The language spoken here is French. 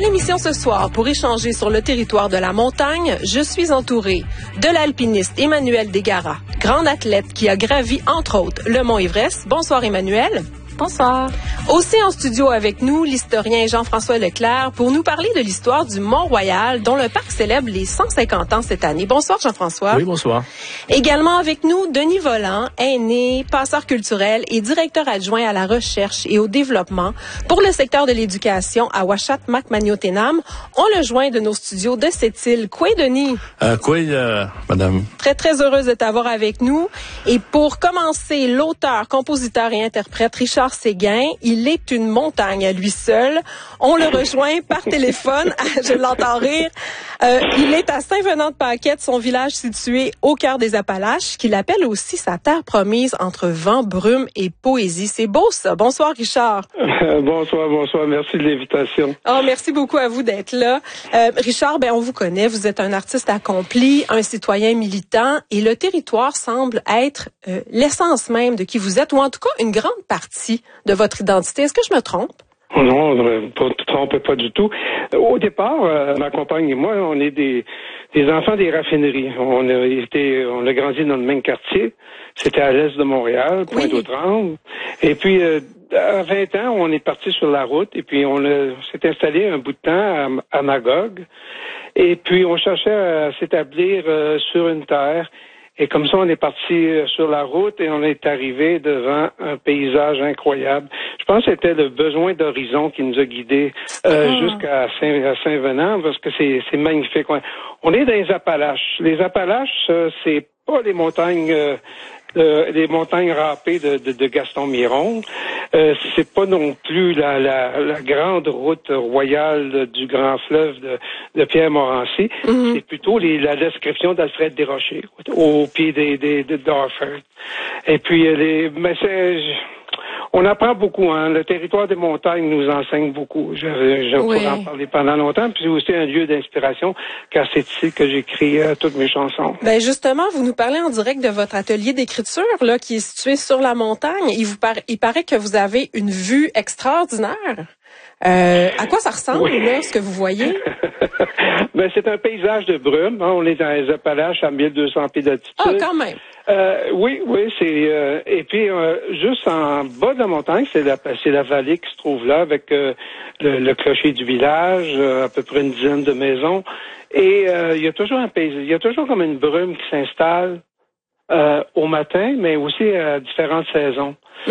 l'émission ce soir, pour échanger sur le territoire de la montagne, je suis entourée de l'alpiniste Emmanuelle Desgaras, grande athlète qui a gravi, entre autres, le mont Everest. Bonsoir Emmanuelle. Bonsoir. Aussi en studio avec nous, l'historien Jean-François Leclerc pour nous parler de l'histoire du Mont-Royal, dont le parc célèbre les 150 ans cette année. Bonsoir Jean-François. Oui, bonsoir. Également avec nous, Denis Vollant, aîné, passeur culturel et directeur adjoint à la recherche et au développement pour le secteur de l'éducation à Ouachat Macmagnotenam. On le joint de nos studios de cette île. Quoi, Denis? Madame. Très, très heureuse de t'avoir avec nous. Et pour commencer, l'auteur, compositeur et interprète Richard Séguin, il est une montagne à lui seul. On le rejoint par téléphone. Je l'entends rire. Il est à Saint-Venant-de-Paquette, son village situé au cœur des Appalaches, qu'il appelle aussi sa terre promise entre vent, brume et poésie. C'est beau ça. Bonsoir Richard. Bonsoir. Merci de l'invitation. Oh, merci beaucoup à vous d'être là. Richard, on vous connaît. Vous êtes un artiste accompli, un citoyen militant, et le territoire semble être l'essence même de qui vous êtes, ou en tout cas une grande partie de votre identité. Est-ce que je me trompe? Non, ne te trompe pas du tout. Au départ, ma compagne et moi, on est des enfants des raffineries. On a grandi dans le même quartier. C'était à l'est de Montréal, Pointe-aux-Trembles. Et puis, à 20 ans, on est parti sur la route et puis on s'est installé un bout de temps à Magog. Et puis, on cherchait à s'établir sur une terre. Et comme ça, on est parti sur la route et on est arrivé devant un paysage incroyable. Je pense que c'était le besoin d'horizon qui nous a guidés jusqu'à Saint-Venant, parce que c'est magnifique. On est dans les Appalaches. Les Appalaches, c'est pas les montagnes râpées de Gaston Miron. C'est pas non plus la grande route royale du grand fleuve de Pierre Morancy. Mm-hmm. C'est plutôt la description d'Alfred Desrochers au pied de Darford. Et puis on apprend beaucoup, hein. Le territoire des montagnes nous enseigne beaucoup. Je pourrais en parler pendant longtemps. Puis c'est aussi un lieu d'inspiration, car c'est ici que j'écris toutes mes chansons. Justement, vous nous parlez en direct de votre atelier d'écriture, là, qui est situé sur la montagne. Il paraît que vous avez une vue extraordinaire. À quoi ça ressemble, là, ce que vous voyez? C'est un paysage de brume. Hein. On est dans les Appalaches à 1200 pieds d'altitude. Ah, quand même. Oui, c'est et puis juste en bas de la montagne, c'est la vallée qui se trouve là avec le clocher du village, à peu près une dizaine de maisons, et il y a toujours comme une brume qui s'installe au matin, mais aussi à différentes saisons.